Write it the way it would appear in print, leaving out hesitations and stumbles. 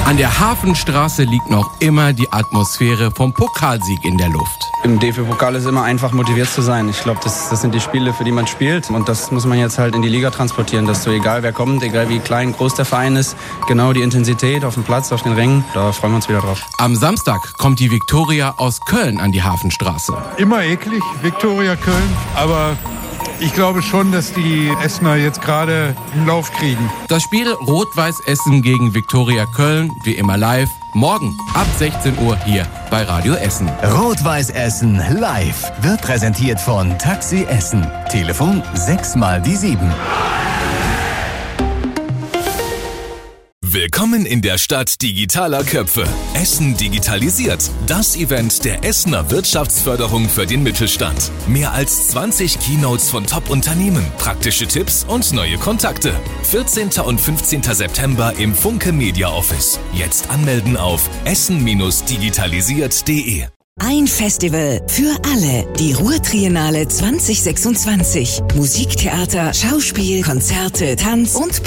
An der Hafenstraße liegt noch immer die Atmosphäre vom Pokalsieg in der Luft. Im DFB-Pokal ist es immer einfach, motiviert zu sein. Ich glaube, das sind die Spiele, für die man spielt. Und das muss man jetzt halt in die Liga transportieren, dass so egal wer kommt, egal wie klein, groß der Verein ist, genau die Intensität auf dem Platz, auf den Rängen, da freuen wir uns wieder drauf. Am Samstag kommt die Viktoria aus Köln an die Hafenstraße. Immer eklig, Viktoria Köln, aber ich glaube schon, dass die Essener jetzt gerade einen Lauf kriegen. Das Spiel Rot-Weiß Essen gegen Viktoria Köln, wie immer live, morgen ab 16 Uhr hier bei Radio Essen. Rot-Weiß Essen live wird präsentiert von Taxi Essen. Telefon 6x7. Willkommen in der Stadt digitaler Köpfe. Essen digitalisiert. Das Event der Essener Wirtschaftsförderung für den Mittelstand. Mehr als 20 Keynotes von Top-Unternehmen, praktische Tipps und neue Kontakte. 14. und 15. September im Funke Media Office. Jetzt anmelden auf essen-digitalisiert.de. Ein Festival für alle. Die Ruhr-Triennale 2026. Musik, Theater, Schauspiel, Konzerte, Tanz und